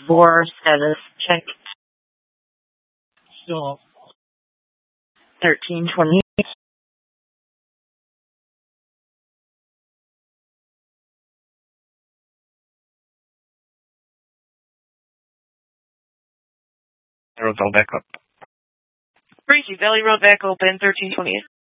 4 status check. Still 1328. Road's all back up. Breezy, Valley Road back open, 1328.